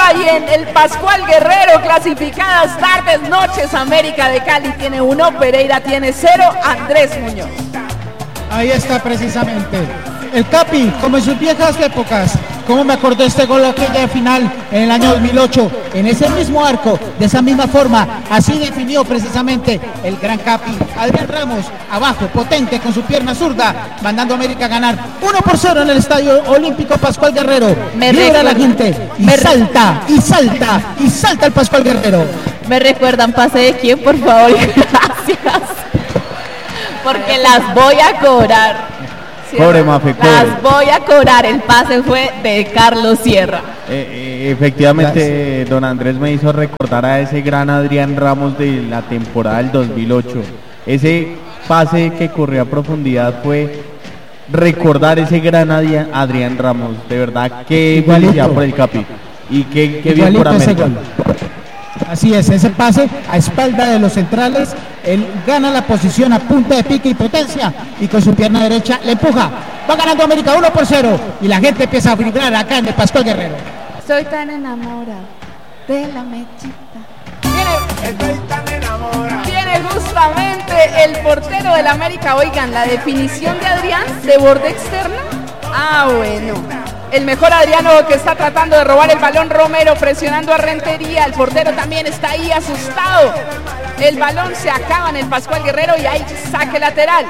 y en el Pascual Guerrero, clasificadas tardes, noches, América de Cali tiene 1, Pereira tiene 0, Andrés Muñoz. Ahí está precisamente. El Capi, como en sus viejas épocas, como me acordó este gol aquella final en el año 2008, en ese mismo arco, de esa misma forma, así definió precisamente el gran Capi. Adrián Ramos, abajo, potente con su pierna zurda, mandando a América a ganar 1-0 en el Estadio Olímpico Pascual Guerrero. Vibra la gente y salta, y salta, y salta el Pascual Guerrero. ¿Me recuerdan pase de quién, por favor? Gracias. Porque las voy a cobrar. Pobre Mafe, las voy a cobrar. El pase fue de Carlos Sierra. Efectivamente, gracias. Don Andrés me hizo recordar a ese gran Adrián Ramos de la temporada del 2008. Ese pase que corrió a profundidad fue recordar ese gran Adrián Ramos. De verdad, qué felicidad por el Capi. Y qué bien por América. Así es, ese pase a espalda de los centrales, él gana la posición a punta de pique y potencia y con su pierna derecha le empuja. Va ganando América 1-0 y la gente empieza a vibrar acá en el Pascual Guerrero. Estoy tan enamorado de la mechita. Estoy tan enamorado. Tiene justamente el portero del América, oigan, la definición de Adrián de borde externa. Bueno. El mejor Adriano que está tratando de robar el balón, Romero presionando a Rentería, el portero también está ahí asustado. El balón se acaba en el Pascual Guerrero y hay saque lateral.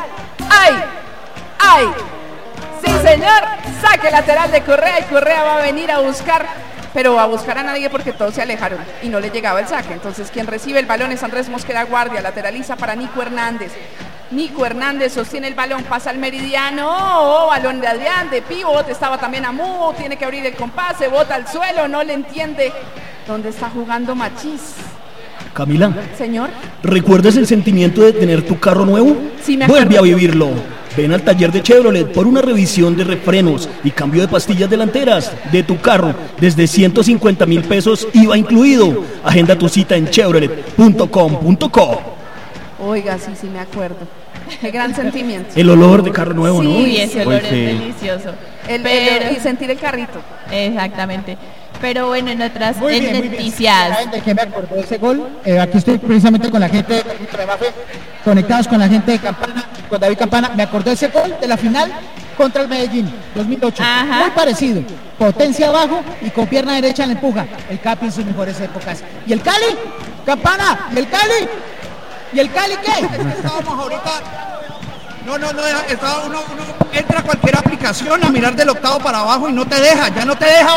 ¡Ay! Sí, señor, saque lateral de Correa y Correa va a venir a buscar, pero a buscar a nadie porque todos se alejaron y no le llegaba el saque. Entonces quien recibe el balón es Andrés Mosquera Guardia, lateraliza para Nico Hernández. Nico Hernández sostiene el balón, pasa al meridiano, balón de Adrián, de pívot, estaba también Amu, tiene que abrir el compás, se bota al suelo, no le entiende dónde está jugando Machís. Camila, señor, ¿recuerdas el sentimiento de tener tu carro nuevo? Sí, me acuerdo. Vuelve a vivirlo. Ven al taller de Chevrolet por una revisión de refrenos y cambio de pastillas delanteras de tu carro desde 150,000 pesos IVA incluido. Agenda tu cita en chevrolet.com.co. Oiga, sí me acuerdo. Qué gran sentimiento. El olor de carro nuevo, sí, ¿no? Sí, ese olor es delicioso. Y sentir el carrito. Exactamente. Pero bueno, en otras noticias. ¿Saben de qué me acordó ese gol? Aquí estoy precisamente con la gente de Mafe, conectados con la gente de Campana, con David Campana. Me acordó ese gol de la final contra el Medellín, 2008. Ajá. Muy parecido. Potencia abajo y con pierna derecha le empuja. El Capi en sus mejores épocas. ¿Y el Cali? Campana, ¿y el Cali? ¿Y el Cali qué? Es que estábamos ahorita. No, uno entra a cualquier aplicación a mirar del octavo para abajo y no te deja, ya no te deja.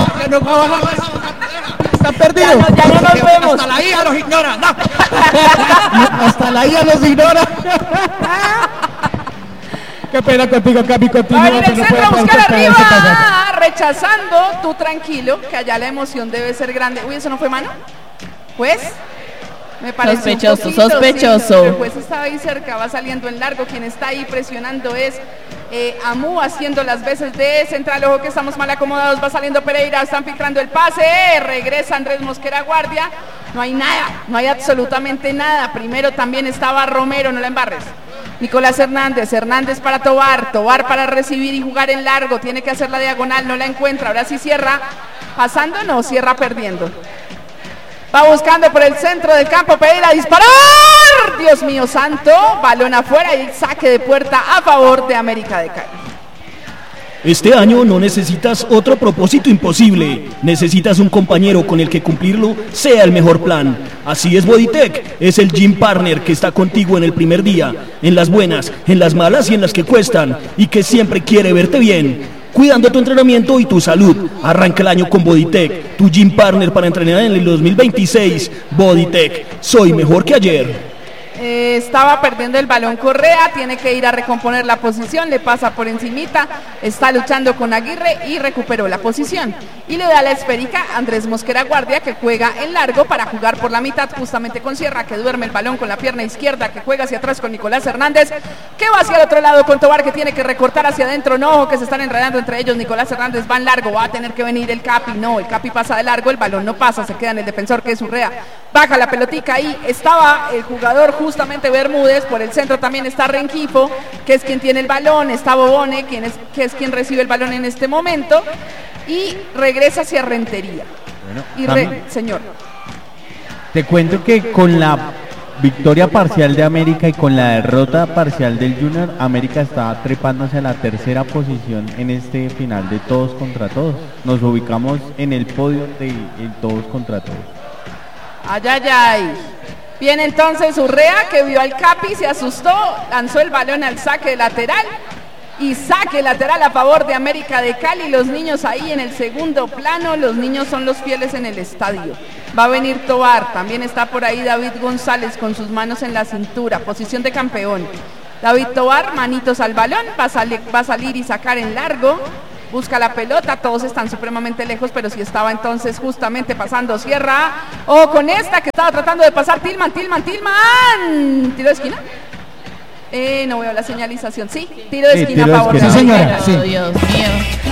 Está perdido. Ya no nos vemos. Hasta la IA los ignora. No. Hasta la IA los ignora. Qué pena contigo, Capi, continúa. Va en el centro a buscar arriba, rechazando, tú tranquilo, que allá la emoción debe ser grande. Uy, ¿eso no fue mano? Pues... me parece sospechoso. Sí, el juez estaba ahí cerca, va saliendo en largo. Quien está ahí presionando es Amu, haciendo las veces de central. Ojo que estamos mal acomodados, va saliendo Pereira, están filtrando el pase, regresa Andrés Mosquera Guardia. No hay nada, no hay absolutamente nada. Primero también estaba Romero, no la embarres. Nicolás Hernández para Tobar para recibir y jugar en largo, tiene que hacer la diagonal, no la encuentra. Ahora sí cierra, pasando, no, cierra perdiendo. Va buscando por el centro del campo, Pereira a disparar. Dios mío santo, balón afuera y saque de puerta a favor de América de Cali. Este año no necesitas otro propósito imposible. Necesitas un compañero con el que cumplirlo sea el mejor plan. Así es Bodytech, es el gym partner que está contigo en el primer día, en las buenas, en las malas y en las que cuestan, y que siempre quiere verte bien, cuidando tu entrenamiento y tu salud. Arranca el año con Bodytech, tu gym partner para entrenar en el 2026. Bodytech, soy mejor que ayer. Estaba perdiendo el balón Correa, tiene que ir a recomponer la posición, le pasa por encimita, está luchando con Aguirre y recuperó la posición. Y le da la esférica a Andrés Mosquera Guardia, que juega en largo para jugar por la mitad justamente con Sierra, que duerme el balón con la pierna izquierda, que juega hacia atrás con Nicolás Hernández, que va hacia el otro lado con Tobar, que tiene que recortar hacia adentro. No, que se están enredando entre ellos. Nicolás Hernández va en largo, va a tener que venir el Capi. No, el Capi pasa de largo, el balón no pasa, se queda en el defensor, que es Urrea. Baja la pelotica ahí, estaba el jugador justamente Bermúdez, por el centro también está Renquifo, que es quien tiene el balón, está Bobone, que es quien recibe el balón en este momento, y regresa hacia Rentería. Señor. Te cuento que con la victoria parcial de América y con la derrota parcial del Junior, América está trepándose a la tercera posición en este final de todos contra todos. Nos ubicamos en el podio de todos contra todos. Ay. Viene entonces Urrea, que vio al Capi, se asustó, lanzó el balón al saque de lateral. Y saque lateral a favor de América de Cali. Los niños ahí en el segundo plano. Los niños son los fieles en el estadio. Va a venir Tobar. También está por ahí David González con sus manos en la cintura. Posición de campeón. David Tobar, manitos al balón. Va a salir y sacar en largo. Busca la pelota. Todos están supremamente lejos, pero sí estaba entonces justamente pasando Sierra. Con esta que estaba tratando de pasar Tillman. ¿Tiro de esquina? No veo la señalización. Sí, tiro de esquina a favor. Sí, señora. Sí. Dios mío.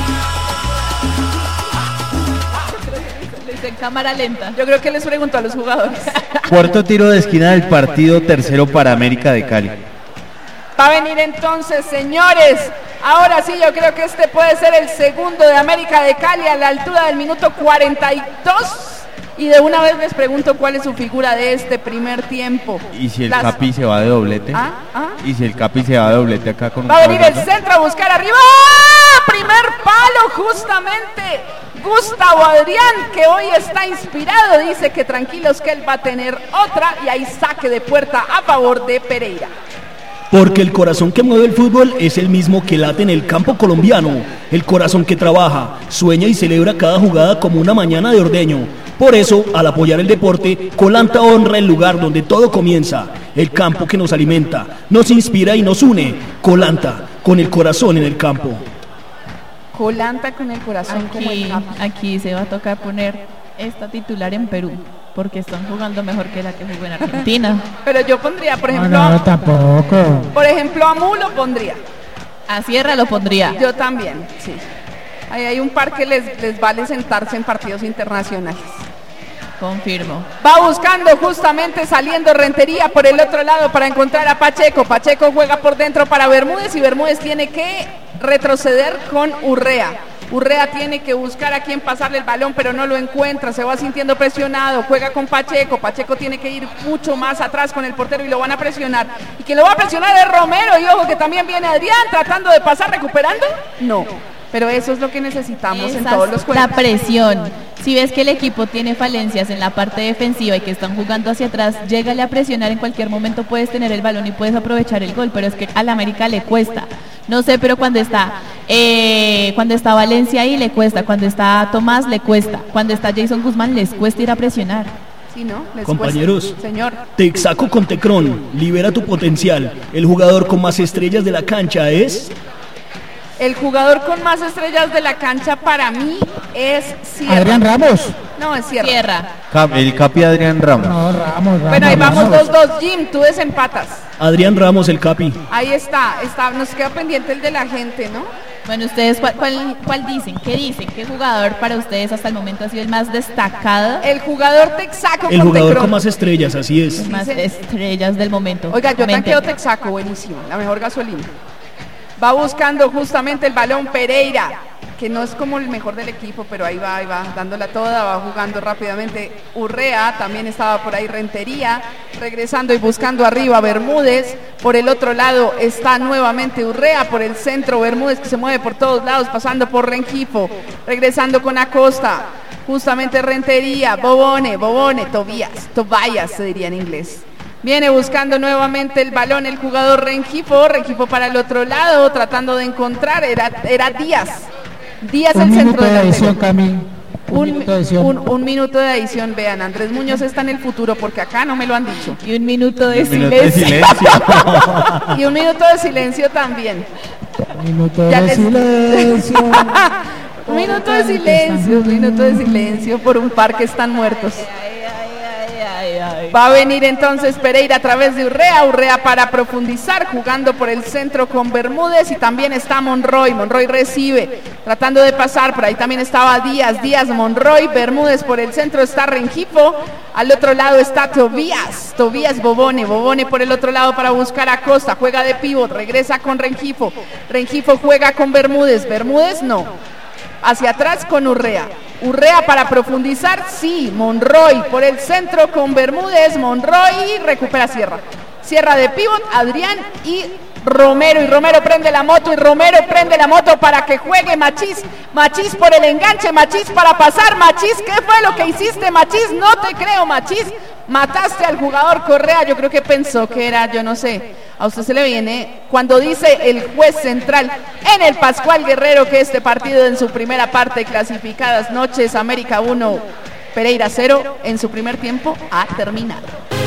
En cámara lenta. Yo creo que les pregunto a los jugadores. Cuarto tiro de esquina del partido, tercero para América de Cali. Va a venir entonces, señores. Ahora sí, yo creo que este puede ser el segundo de América de Cali a la altura del minuto 42. Y de una vez les pregunto cuál es su figura de este primer tiempo. ¿Y si el Capi se va de doblete? ¿Y si el Capi se va de doblete acá con... Va a venir el centro a buscar arriba. Primer palo justamente. Gustavo Adrián, que hoy está inspirado, dice que tranquilos que él va a tener otra. Y hay saque de puerta a favor de Pereira. Porque el corazón que mueve el fútbol es el mismo que late en el campo colombiano. El corazón que trabaja, sueña y celebra cada jugada como una mañana de ordeño. Por eso, al apoyar el deporte, Colanta honra el lugar donde todo comienza. El campo que nos alimenta, nos inspira y nos une. Colanta, con el corazón en el campo. Colanta con el corazón como el campo. Aquí se va a tocar poner esta titular en Perú, porque están jugando mejor que la que jugó en Argentina. Pero yo pondría, por ejemplo... No, tampoco. Por ejemplo, a Mu lo pondría. A Sierra lo pondría. Yo también, sí. Ahí hay un par que les vale sentarse en partidos internacionales. Confirmo. Va buscando justamente saliendo Rentería por el otro lado para encontrar a Pacheco. Pacheco juega por dentro para Bermúdez y Bermúdez tiene que retroceder con Urrea. Urrea tiene que buscar a quién pasarle el balón, pero no lo encuentra, se va sintiendo presionado, juega con Pacheco, Pacheco tiene que ir mucho más atrás con el portero y lo van a presionar. Y quien lo va a presionar es Romero, y ojo que también viene Adrián tratando de pasar, recuperando, no. Pero eso es lo que necesitamos en todos los juegos. La presión. Si ves que el equipo tiene falencias en la parte defensiva y que están jugando hacia atrás, llégale a presionar, en cualquier momento puedes tener el balón y puedes aprovechar el gol, pero es que al América le cuesta. No sé, pero cuando está Valencia ahí le cuesta, cuando está Tomás le cuesta, cuando está Jason Guzmán les cuesta ir a presionar. Sí, ¿no? Compañeros, cuesta. Señor. Texaco con Tecron, libera tu potencial. El jugador con más estrellas de la cancha es... El jugador con más estrellas de la cancha para mí es Sierra. Adrián Ramos. No, es Sierra. El Capi Adrián Ramos. No, Ramos. Bueno, ahí vamos 2-2. Jim, tú desempatas. Adrián Ramos, el Capi. Ahí está, nos queda pendiente el de la gente, ¿no? Bueno, ustedes, ¿cuál dicen? ¿Qué dicen? ¿Qué jugador para ustedes hasta el momento ha sido el más destacado? El jugador Texaco el jugador con más estrellas, así es. Más estrellas del momento. Oiga, yo tanqueo Texaco, buenísimo, la mejor gasolina. Va buscando justamente el balón Pereira, que no es como el mejor del equipo, pero ahí va, dándola toda, va jugando rápidamente Urrea, también estaba por ahí Rentería, regresando y buscando arriba Bermúdez, por el otro lado está nuevamente Urrea, por el centro Bermúdez que se mueve por todos lados, pasando por Rengifo, regresando con Acosta, justamente Rentería, Bobone, Tobias se diría en inglés. Viene buscando nuevamente el balón el jugador Rengifo para el otro lado, tratando de encontrar, era Díaz el centro delantero. Un minuto de adición, vean, Andrés Muñoz está en el futuro porque acá no me lo han dicho. Y un minuto de silencio. Y un minuto de silencio también. Un minuto de silencio por un par que están muertos. Va a venir entonces Pereira a través de Urrea para profundizar, jugando por el centro con Bermúdez y también está Monroy recibe, tratando de pasar, por ahí también estaba Díaz, Monroy, Bermúdez por el centro está Rengifo, al otro lado está Tobias, Bobone por el otro lado para buscar a Acosta, juega de pívot, regresa con Rengifo juega con Bermúdez no, hacia atrás con Urrea. Urrea para profundizar, sí, Monroy por el centro con Bermúdez, Monroy recupera Sierra. Sierra de pívot, Adrián y Romero, y Romero prende la moto, y Romero prende la moto para que juegue Machís, Machís por el enganche, Machís para pasar, Machís, ¿qué fue lo que hiciste, Machís? No te creo, Machís, mataste al jugador Correa, yo creo que pensó que era, yo no sé, a usted se le viene, cuando dice el juez central en el Pascual Guerrero que este partido en su primera parte, clasificadas noches, América 1, Pereira 0, en su primer tiempo ha terminado.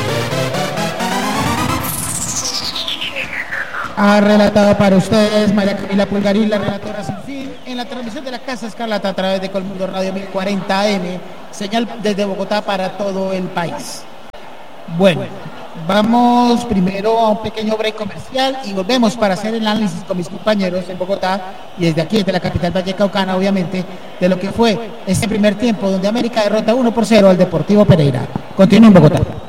Ha relatado para ustedes María Camila Pulgarín, la relatora sin fin, en la transmisión de la Casa Escarlata a través de Colmundo Radio 1040 AM, señal desde Bogotá para todo el país. Bueno, vamos primero a un pequeño break comercial y volvemos para hacer el análisis con mis compañeros en Bogotá y desde aquí, desde la capital vallecaucana, obviamente, de lo que fue este primer tiempo donde América derrota 1-0 al Deportivo Pereira. Continúa en Bogotá.